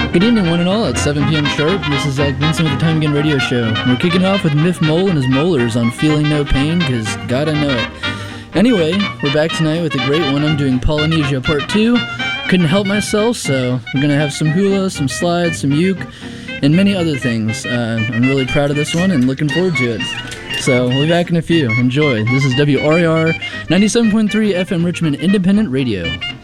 Good evening, one and all. It's 7 p.m. sharp. This is Zach Vincent with the Time Again Radio Show. We're kicking off with Miff Mole and his Molars on Feeling No Pain, because God, I know it. Anyway, we're back tonight with a great one. I'm doing Polynesia Part 2. Couldn't help myself, so we're going to have some hula, some slides, some uke, and many other things. I'm really proud of this one and looking forward to it. So we'll be back in a few. Enjoy. This is WRAR 97.3 FM Richmond Independent Radio.